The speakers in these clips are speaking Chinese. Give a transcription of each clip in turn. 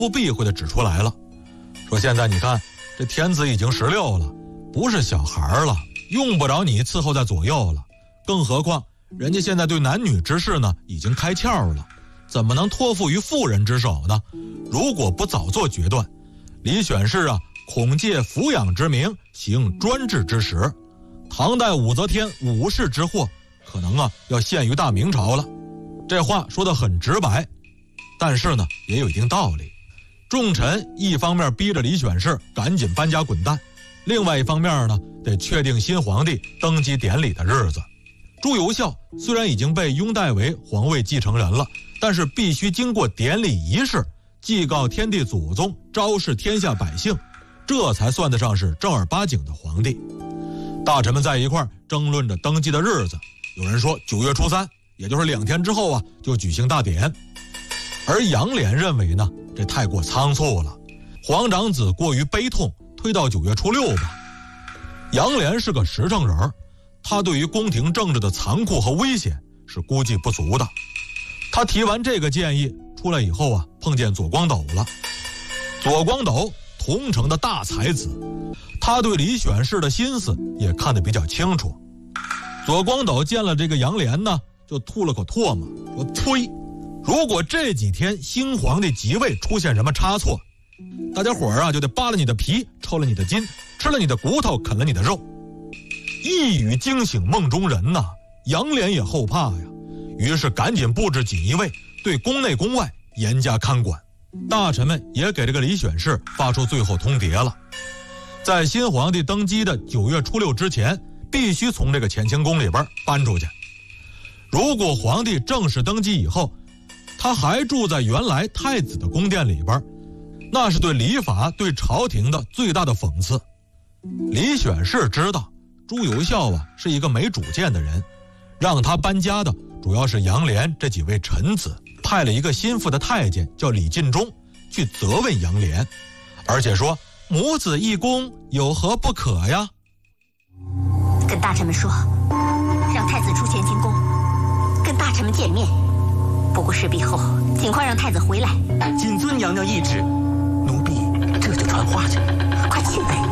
不避讳地指出来了，说现在你看这天子已经16了，不是小孩了，用不着你伺候在左右了，更何况人家现在对男女之事呢已经开窍了，怎么能托付于妇人之手呢？如果不早做决断，李选侍啊恐借抚养之名行专制之实，唐代武则天武士之祸可能啊要陷于大明朝了。这话说得很直白，但是呢也有一定道理。众臣一方面逼着李选侍赶紧搬家滚蛋，另外一方面呢得确定新皇帝登基典礼的日子。朱由校虽然已经被拥戴为皇位继承人了，但是必须经过典礼仪式，祭告天地祖宗，昭示天下百姓，这才算得上是正儿八经的皇帝。大臣们在一块争论着登基的日子，有人说9月初3，也就是2天之后啊就举行大典。而杨涟认为呢，这太过仓促了，皇长子过于悲痛，推到9月初6吧。杨涟是个实诚人，他对于宫廷政治的残酷和危险是估计不足的。他提完这个建议出来以后啊，碰见左光斗了。左光斗同城的大才子，他对李选侍的心思也看得比较清楚。左光斗见了这个杨涟呢，就吐了口唾沫，说呸，如果这几天新皇帝即位出现什么差错，大家伙儿啊就得扒了你的皮，抽了你的筋，吃了你的骨头，啃了你的肉。一语惊醒梦中人呐，杨涟也后怕呀，于是赶紧布置锦衣卫，对宫内宫外严加看管。大臣们也给这个李选侍发出最后通牒了，在新皇帝登基的9月初6之前，必须从这个乾清宫里边搬出去。如果皇帝正式登基以后，他还住在原来太子的宫殿里边，那是对礼法对朝廷的最大的讽刺。李选侍知道朱由校啊是一个没主见的人，让他搬家的主要是杨涟这几位臣子，派了一个心腹的太监叫李进忠去责问杨涟，而且说母子一公有何不可呀？ 跟大臣们说，让太子出乾清宫跟大臣们见面，不过事毕后尽快让太子回来。 谨遵娘娘懿旨，奴婢这就传话去。 快去呗。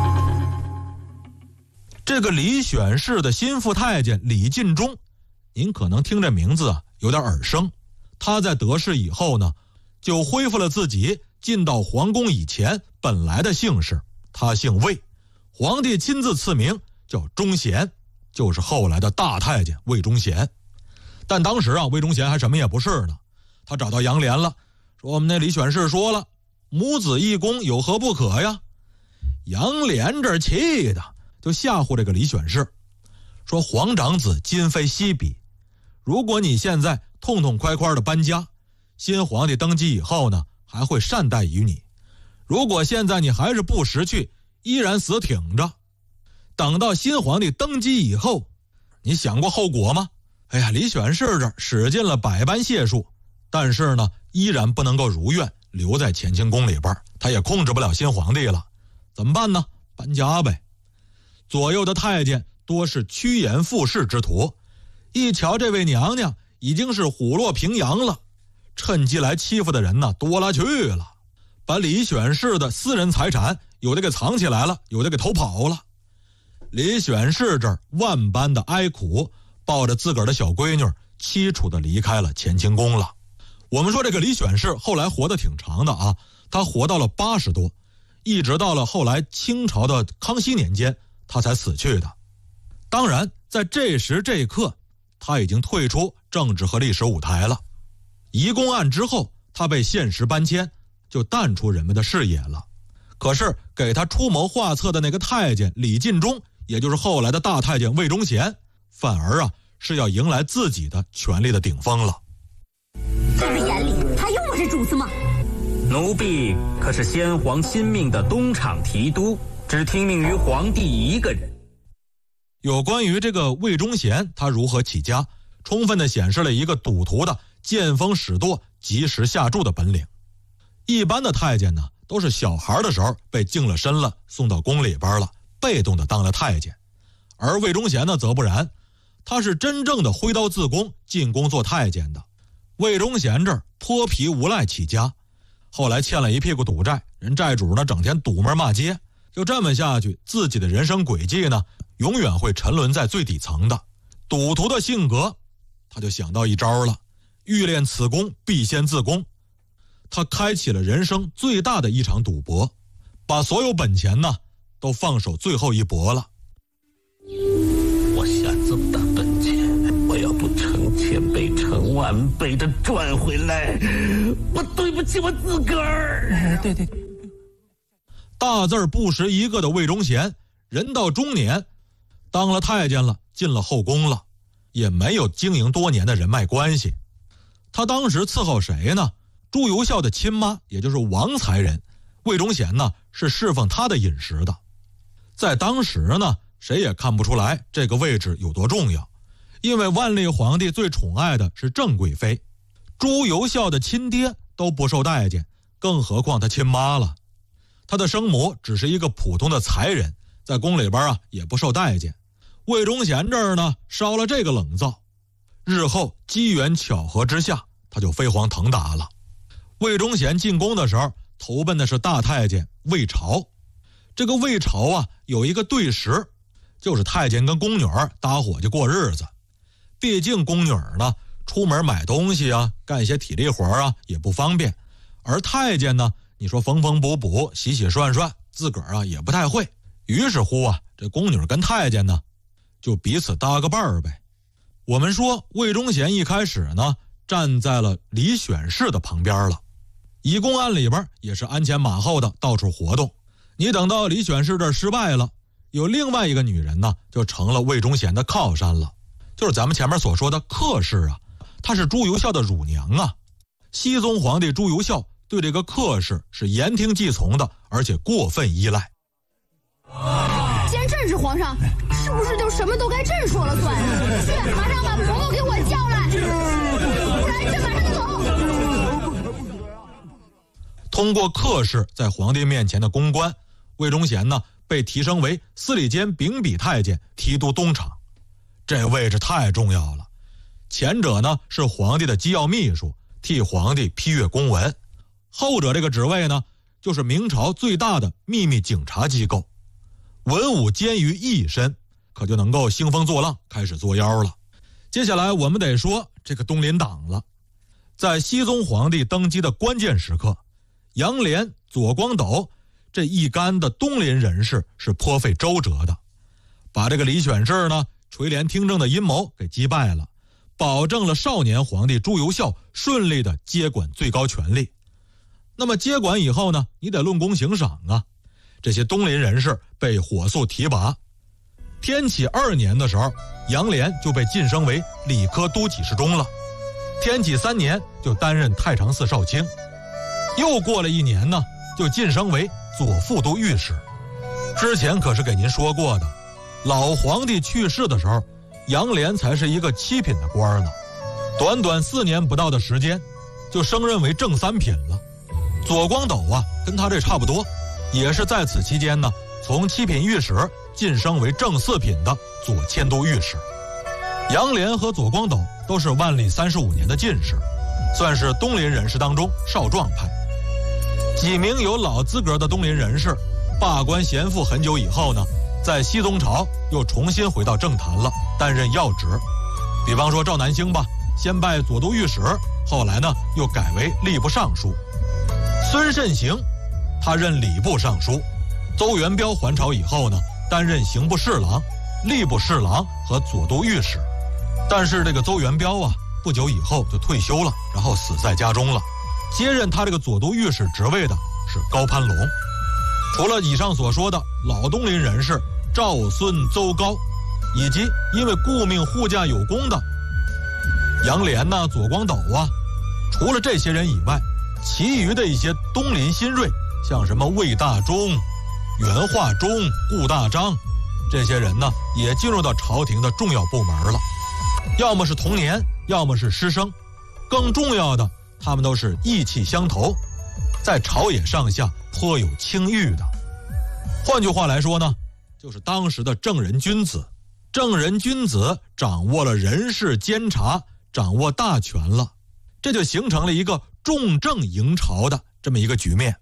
这个李选侍的心腹太监李进忠，您可能听这名字啊有点耳生。他在得势以后呢，就恢复了自己进到皇宫以前本来的姓氏，他姓魏，皇帝亲自赐名叫忠贤，就是后来的大太监魏忠贤。但当时啊，魏忠贤还什么也不是呢。他找到杨涟了，说我们那李选侍说了，母子一公有何不可呀？杨涟这气的就吓唬这个李选侍，说皇长子今非昔比，如果你现在痛痛快快的搬家，新皇帝登基以后呢，还会善待于你。如果现在你还是不识趣，依然死挺着，等到新皇帝登基以后，你想过后果吗？哎呀，李选侍这使尽了百般解数，但是呢，依然不能够如愿留在乾清宫里边，他也控制不了新皇帝了。怎么办呢？搬家呗。左右的太监多是趋炎附势之徒，一瞧这位娘娘已经是虎落平阳了，趁机来欺负的人呢多了去了，把李选侍的私人财产有的给藏起来了，有的给偷跑了。李选侍这儿万般的哀苦，抱着自个儿的小闺女凄楚地离开了乾清宫了。我们说这个李选侍后来活得挺长的啊，他活到了80多，一直到了后来清朝的康熙年间他才死去的。当然在这时这一刻他已经退出政治和历史舞台了。移宫案之后他被现实搬迁，就淡出人们的视野了。可是给他出谋划策的那个太监李进忠，也就是后来的大太监魏忠贤，反而啊是要迎来自己的权力的顶峰了。 这个眼里还有我是主子吗？ 奴婢可是先皇亲命的东厂提督，只听命于皇帝一个人。 有关于这个魏忠贤他如何起家，充分地显示了一个赌徒的见风使舵、及时下注的本领。一般的太监呢，都是小孩的时候被净了身了，送到宫里边了，被动的当了太监。而魏忠贤呢则不然，他是真正的挥刀自宫进宫做太监的。魏忠贤这儿脱皮无赖起家， 后来欠了一屁股赌债，人债主呢整天堵门骂街，就这么下去，自己的人生轨迹呢永远会沉沦在最底层的。赌徒的性格，他就想到一招了，欲练此功必先自宫。他开启了人生最大的一场赌博，把所有本钱呢都放手最后一搏了。 我下这么大本钱，我要不成千倍成万倍的赚回来，我对不起我自个儿。对， 大字不识一个的魏忠贤，人到中年，当了太监了，进了后宫了，也没有经营多年的人脉关系。他当时伺候谁呢？朱由校的亲妈，也就是王才人。魏忠贤呢是侍奉他的饮食的。在当时呢，谁也看不出来这个位置有多重要，因为万历皇帝最宠爱的是郑贵妃，朱由校的亲爹都不受待见，更何况他亲妈了。他的生母只是一个普通的才人，在宫里边也不受待见。魏忠贤这儿呢烧了这个冷灶，日后机缘巧合之下，他就飞黄腾达了。魏忠贤进宫的时候，投奔的是大太监魏朝。这个魏朝有一个对食，就是太监跟宫女搭伙计过日子。毕竟宫女呢出门买东西干一些体力活也不方便，而太监呢，你说缝缝补补洗洗涮涮，自个儿也不太会。于是乎这宫女跟太监呢就彼此搭个伴儿呗。我们说魏忠贤一开始呢站在了李选侍的旁边了，以公案里边也是鞍前马后的到处活动。你等到李选侍这失败了，有另外一个女人呢就成了魏忠贤的靠山了，就是咱们前面所说的客氏她是朱由校的乳娘熹宗皇帝朱由校对这个客氏是言听计从的，而且过分依赖。 既然朕是皇上，是不是就什么都该朕说了算？去，马上把婆婆给我叫来，不然朕马上就走。 通过客氏在皇帝面前的公关，魏忠贤呢被提升为司礼监秉笔太监，提督东厂。这位置太重要了。前者呢是皇帝的机要秘书，替皇帝批阅公文；后者这个职位呢，就是明朝最大的秘密警察机构。文武兼于一身，可就能够兴风作浪，开始作妖了。接下来我们得说这个东林党了。在熹宗皇帝登基的关键时刻，杨涟、左光斗这一干的东林人士是颇费周折的，把这个李选侍呢垂帘听政的阴谋给击败了，保证了少年皇帝朱由校顺利的接管最高权力。那么接管以后呢，你得论功行赏这些东林人士被火速提拔。天启2年的时候，杨涟就被晋升为理科都给事中了。天启3年就担任太常寺少卿。又过了1年呢，就晋升为左副都御史。之前可是给您说过的，老皇帝去世的时候，杨涟才是一个7品的官呢，短短4年不到的时间，就升任为正3品了。左光斗跟他这差不多，也是在此期间呢，从7品御史晋升为正4品的左迁都御史。杨涟和左光斗都是万历35年的进士，算是东林人士当中少壮派。几名有老资格的东林人士罢官闲赋很久以后呢，在熹宗朝又重新回到政坛了，担任要职。比方说赵南星吧，先拜左都御史，后来呢又改为吏部尚书。孙慎行他任礼部尚书。邹元标还朝以后呢，担任刑部侍郎、吏部侍郎和左都御史。但是这个邹元标不久以后就退休了，然后死在家中了。接任他这个左都御史职位的是高攀龙。除了以上所说的老东林人士赵、孙、邹、高，以及因为顾命护驾有功的杨涟左光斗除了这些人以外，其余的一些东林新锐，像什么魏大忠、袁化忠、顾大章，这些人呢也进入到朝廷的重要部门了，要么是同年，要么是师生。更重要的，他们都是意气相投，在朝野上下颇有清誉的。换句话来说呢，就是当时的正人君子。正人君子掌握了人事监察，掌握大权了，这就形成了一个重政迎朝的这么一个局面。